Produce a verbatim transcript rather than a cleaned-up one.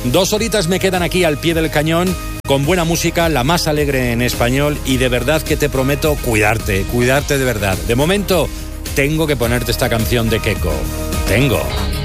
Dos horitas me quedan aquí al pie del cañón, con buena música, la más alegre en español, y de verdad que te prometo cuidarte, cuidarte de verdad. De momento, tengo que ponerte esta canción de Keiko. Tengo.